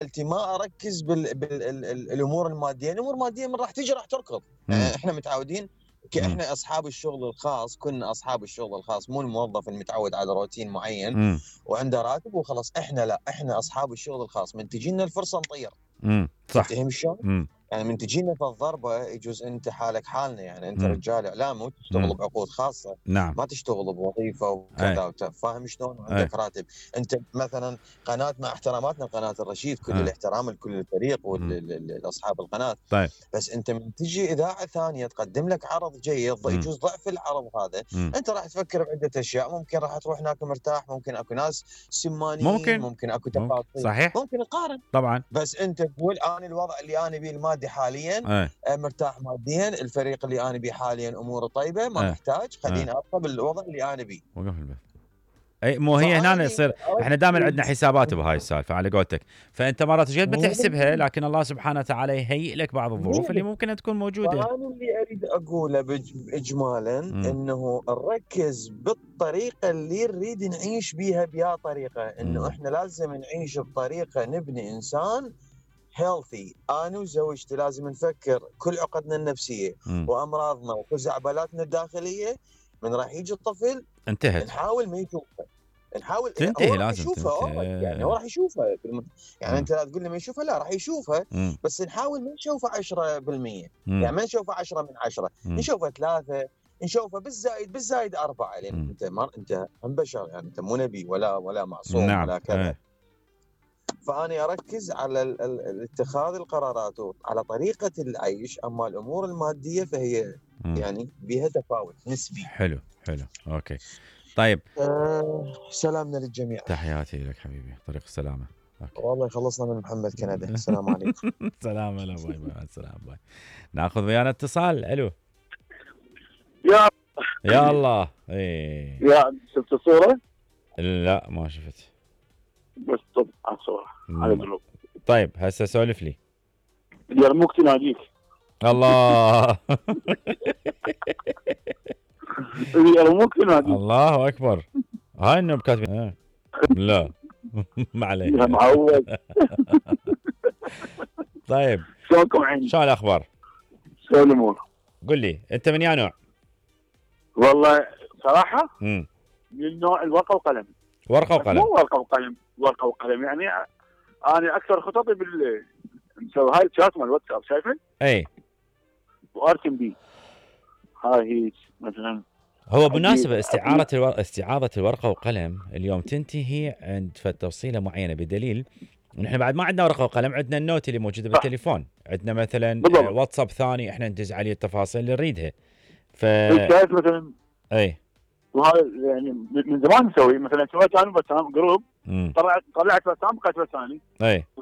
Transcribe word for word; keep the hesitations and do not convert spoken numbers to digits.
مشكلتي ما اركز بال... بالامور الماديه، الامور الماديه من راح تجي راح تركض. يعني احنا متعودين احنا اصحاب الشغل الخاص، كنا اصحاب الشغل الخاص، مو الموظف المتعود على روتين معين مم. وعنده راتب وخلاص. احنا لا، احنا اصحاب الشغل الخاص، من تجينا الفرصه نطير. امم صح. تفتهم شلون؟ يعني من تجينا في الضربه يجوز انت حالك حالنا، يعني انت مم. رجال اعلام وتشتغل بعقود خاصه، نعم. ما تشتغل بوظيفه وكذا، فاهم شلون؟ وعندك راتب. انت مثلا قناه، مع احتراماتنا لقناه الرشيد، كل أي. الاحترام لكل الفريق والاصحاب القناه، طيب. بس انت من تجي اذاعه ثانيه تقدم لك عرض جيد يجوز ضعف العرض هذا، مم. انت راح تفكر بعده اشياء. ممكن راح تروح هناك مرتاح، ممكن اكو ناس سمانيين، ممكن ممكن اكو ممكن. تفاصيل، صحيح. ممكن نقارن طبعا. بس انت تقول انا الوضع اللي انا بيه المادي حاليا أي. مرتاح ماديا، الفريق اللي انا بيه حاليا اموره طيبه، ما أي. محتاج، خليني أي. ابقى بالوضع اللي انا بيه. وقف البث. اي مو هي هنا يصير احنا دائما عندنا حسابات بهاي السالفه على قولتك، فانت مرات جد بتحسبها، لكن الله سبحانه وتعالى يهيئ لك بعض الظروف اللي ممكن تكون موجوده. فانا اللي اريد اقوله اجمالا انه نركز بالطريقه اللي نريد نعيش بيها، بيا طريقه انه احنا لازم نعيش بطريقه نبني انسان هيلثي. انا وزوجتي لازم نفكر كل عقدنا النفسيه م. وامراضنا وخزعبلاتنا الداخليه، من راح يجي الطفل انتهت، نحاول ما يشوفها، نحاول تنتهي، هو راح لازم يشوفها تنتهي. يعني هو راح يشوفها يعني م. انت لا تقول لي ما يشوفها، لا راح يشوفها، م. بس نحاول ما نشوفها عشرة بالمئة، م. يعني ما نشوفها عشرة من عشرة، م. نشوفها ثلاثة، نشوفها بالزايد بالزايد أربعة، لأن يعني انت ما انت هم بشر، يعني انت مو نبي ولا ولا معصوم. نعم. ولا كذا. ايه. فأنا أركز على ال ال اتخاذ القرارات على طريقة العيش، أما الأمور المادية فهي م. يعني بها تفاوت نسبي. حلو حلو أوكي. طيب أه سلامنا للجميع. تحياتي لك حبيبي، طريق السلامة. أوكي. والله خلصنا من محمد كندا. السلام عليكم. سلام. لا باي باي. السلام باي. ناخذ ويانا اتصال. الو. يا يا الله. ايه يا شفت الصورة؟ لا ما شفت. بس طب على الصورة على قلوب. طيب هسه سولف لي. يرموك تناديك. الله. يرموك تناديك. الله اكبر. هاي انه كاتبين. لا ما عليك يا معود. طيب شلونكم عيني؟ شو الاخبار؟ شلون الامور؟ قل لي انت من يا نوع؟ والله صراحه امم من نوع الورقه وقلم. ورقه وقلم. مو ورقه وقلم، ورقه وقلم يعني انا اكثر خططي بال مسوي هاي الشات مال الواتساب، شايفه؟ اي. وارسم بيه. هاي هي مثلا. هو بالمناسبة استعارة الور... استعاضة الورقة وقلم اليوم تنتهي عند تفصيلة معينة، بدليل نحن بعد ما عندنا ورقة وقلم، عندنا النوت اللي موجودة بالتليفون، عندنا مثلا بالضبط. واتساب ثاني احنا ندز عليه التفاصيل اللي نريدها. ف شايف مثلا. اي. وهذا يعني من زمان نسوي، مثلا سويت انا بسام جروب، طلعت طلعت بسام بقيت بساني. اي.